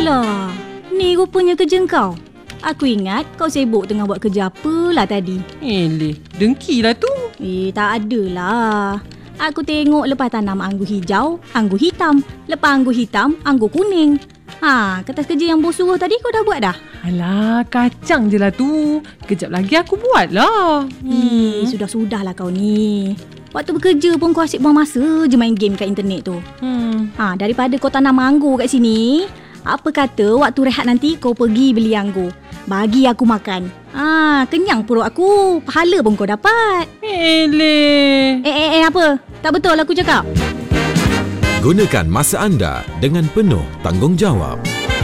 Alah, ni rupanya kerja kau. Aku ingat kau sibuk tengah buat kerja apalah tadi. Eleh, dengkilah tu. Tak adalah. Aku tengok lepas tanam anggur hijau, anggur hitam. Lepas anggur hitam, anggur kuning. Kertas kerja yang bos suruh tadi kau dah buat dah? Alah, kacang je lah tu. Kejap lagi aku buat lah. Sudah-sudahlah kau ni. Waktu bekerja pun kau asyik buang masa je main game kat internet tu. Daripada kau tanam anggur kat sini, apa kata waktu rehat nanti kau pergi beli anggur. Bagi aku makan. Kenyang perut aku. Pahala pun kau dapat. Eleh. Apa? Tak betul aku cakap? Gunakan masa anda dengan penuh tanggungjawab.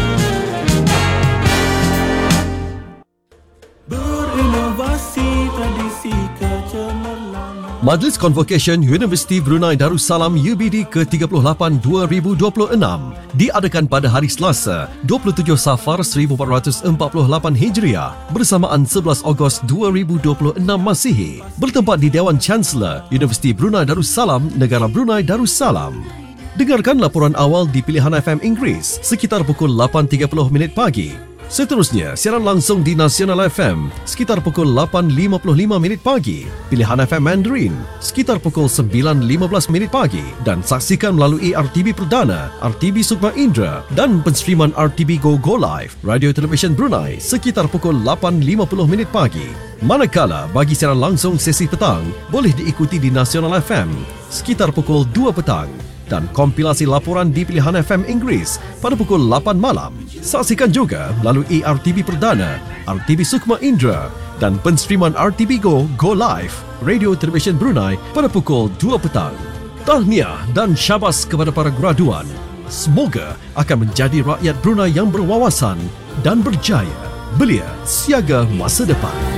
Berinovasi tradisi kecemerlangan. Majlis Convocation Universiti Brunei Darussalam UBD ke-38 2026 diadakan pada hari Selasa 27 Safar 1448 Hijriah bersamaan 11 Ogos 2026 Masihi, bertempat di Dewan Chancellor Universiti Brunei Darussalam, Negara Brunei Darussalam. Dengarkan laporan awal di Pilihan FM Inggeris sekitar pukul 8.30 pagi. Seterusnya, siaran langsung di Nasional FM sekitar pukul 8.55 pagi, Pilihan FM Mandarin sekitar pukul 9.15 pagi dan saksikan melalui RTB Perdana, RTB Sukma Indra dan penstreaman RTB Go Live, Radio Television Brunei sekitar pukul 8.50 pagi. Manakala bagi siaran langsung sesi petang boleh diikuti di Nasional FM sekitar pukul 2 petang. Dan kompilasi laporan di Pilihan FM Inggeris pada pukul 8 malam. Saksikan juga melalui RTB Perdana, RTB Sukma Indra dan penstreaman RTB Go Live, Radio Television Brunei pada pukul 2 petang. Tahniah dan syabas kepada para graduan. Semoga akan menjadi rakyat Brunei yang berwawasan dan berjaya. Belia siaga masa depan.